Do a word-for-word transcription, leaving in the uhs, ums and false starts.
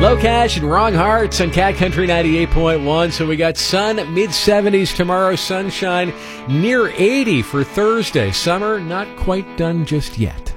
Low Cash and Wrong Hearts on Cat Country ninety-eight point one. So we got sun, mid seventies tomorrow, sunshine, near eighty for Thursday. Summer not quite done just yet.